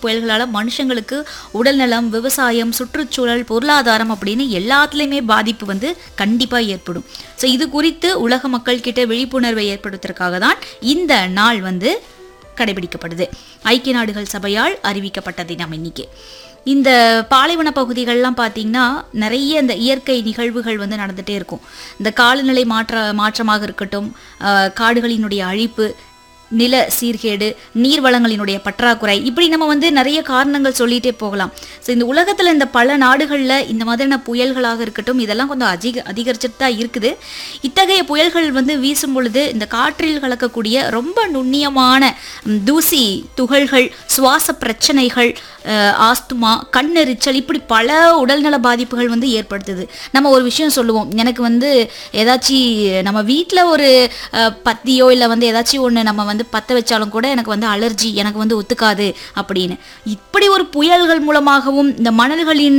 புயல்களால் மனுஷங்களுக்கு உடல்நலம், விவசாயம், சுற்றுச்சூழல், பொருளாதாரம் அப்படின்னு எல்லாத்துலேயுமே பாதிப்பு வந்து கண்டிப்பாக ஏற்படும். ஸோ இது குறித்து உலக மக்கள் கிட்ட விழிப்புணர்வை ஏற்படுத்துறதுக்காக தான் இந்த நாள் வந்து கடைபிடிக்கப்படுது. ஐக்கிய நாடுகள் சபையால் அறிவிக்கப்பட்ட தினம் இன்னைக்கு. இந்த பாலைவன பகுதிகள்லாம் பார்த்தீங்கன்னா நிறைய இந்த இயற்கை நிகழ்வுகள் வந்து நடந்துகிட்டே இருக்கும். இந்த காலநிலை மாற்றமாக இருக்கட்டும், காடுகளினுடைய அழிப்பு, நில சீர்கேடு, நீர்வளங்களினுடைய பற்றாக்குறை, இப்படி நம்ம வந்து நிறைய காரணங்கள் சொல்லிகிட்டே போகலாம். ஸோ இந்த உலகத்தில் இந்த பல நாடுகளில் இந்த மாதிரியான புயல்களாக இருக்கட்டும் இதெல்லாம் கொஞ்சம் அதிகரிச்சுட்டு தான் இருக்குது. இத்தகைய புயல்கள் வந்து வீசும் பொழுது இந்த காற்றில் கலக்கக்கூடிய ரொம்ப நுண்ணியமான தூசி துகள்கள், சுவாச பிரச்சனைகள், ஆஸ்துமா, கண்ணெரிச்சல், இப்படி பல உடல்நல பாதிப்புகள் வந்து ஏற்படுத்துது. நம்ம ஒரு விஷயம் சொல்லுவோம், எனக்கு வந்து ஏதாச்சும் நம்ம வீட்டில் ஒரு பத்தியோ இல்லை வந்து ஏதாச்சும் ஒன்று நம்ம வந்து பற்ற வச்சாலும் கூட எனக்கு வந்து அலர்ஜி, எனக்கு வந்து ஒத்துக்காது அப்படின்னு. இப்படி ஒரு புயல்கள் மூலமாகவும் இந்த மணல்களின்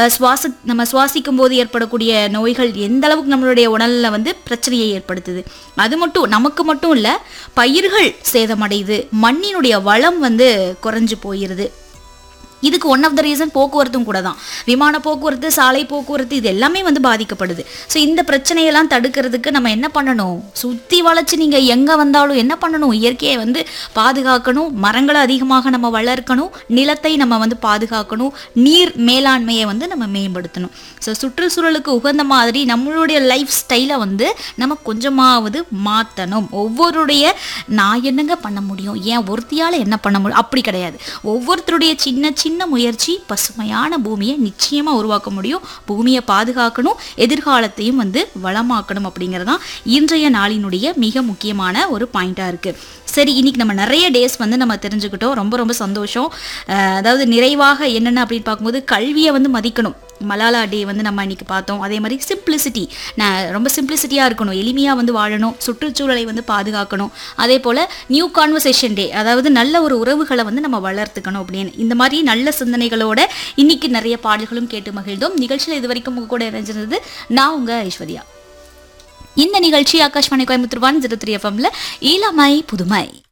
நம்ம சுவாசிக்கும் போது ஏற்படக்கூடிய நோய்கள் எந்த அளவுக்கு நம்மளுடைய உடலில் வந்து பிரச்சனையை ஏற்படுத்துது. அது மட்டும் நமக்கு மட்டும் இல்லை, பயிர்கள் சேதமடையுது, மண்ணினுடைய வளம் வந்து குறைஞ்சு போயிடுது. இதுக்கு ஒன் ஆஃப் த ரீசன் போக்குவரத்தும் கூட தான். விமான போக்குவரத்து, சாலை போக்குவரத்து, இது எல்லாமே வந்து பாதிக்கப்படுது. ஸோ இந்த பிரச்சனையெல்லாம் தடுக்கிறதுக்கு நம்ம என்ன பண்ணணும்? சுற்றி வளைச்சு நீங்கள் எங்கே வந்தாலும் என்ன பண்ணணும்? இயற்கையை வந்து பாதுகாக்கணும், மரங்களை அதிகமாக நம்ம வளர்க்கணும், நிலத்தை நம்ம வந்து பாதுகாக்கணும், நீர் மேலாண்மையை வந்து நம்ம மேம்படுத்தணும். ஸோ சுற்றுச்சூழலுக்கு உகந்த மாதிரி நம்மளுடைய லைஃப் ஸ்டைலை வந்து நம்ம கொஞ்சமாவது மாற்றணும். ஒவ்வொருடைய நான் என்னங்க பண்ண முடியும், ஏன் ஒருத்தியால் என்ன பண்ண முடியும் அப்படி கிடையாது. ஒவ்வொருத்தருடைய சின்ன சின்ன முயற்சி பசுமையான பூமியை நிச்சயமாக உருவாக்க முடியும். பூமியை பாதுகாக்கணும், எதிர்காலத்தையும் வந்து வளமாக்கணும் அப்படிங்கிறதான் இன்றைய நாளினுடைய மிக முக்கியமான ஒரு பாயிண்டாக இருக்குது. சரி, இன்னைக்கு நம்ம நிறைய டேஸ் வந்து நம்ம தெரிஞ்சுக்கிட்டோம். ரொம்ப ரொம்ப சந்தோஷம். அதாவது நிறைவாக என்னென்ன அப்படின்னு பார்க்கும்போது கல்வியை வந்து மதிக்கணும். மலாலா டே வந்து நம்ம இன்னைக்கு பார்த்தோம். அதே மாதிரி சிம்பிளிசிட்டி, ரொம்ப சிம்பிளிசிட்டியாக இருக்கணும், எளிமையாக வந்து வாழணும், சுற்றுச்சூழலை வந்து பாதுகாக்கணும். அதே போல் நியூ கான்வர்சேஷன் டே, அதாவது நல்ல ஒரு உறவுகளை வந்து நம்ம வளர்த்துக்கணும் அப்படின்னு. இந்த மாதிரி நல்ல சிந்தனைகளோட இன்னைக்கு நிறைய பாடல்களும் கேட்டு மகிழ்ந்தோம். நிகழ்ச்சியில் இது வரைக்கும் உங்க கூட இணைஞ்சிருந்தது நான் உங்கள் ஐஸ்வர்யா. இந்த நிகழ்ச்சி ஆகாஷ்வாணி கோயம்புத்தூர் 103 FM இளமை புதுமை.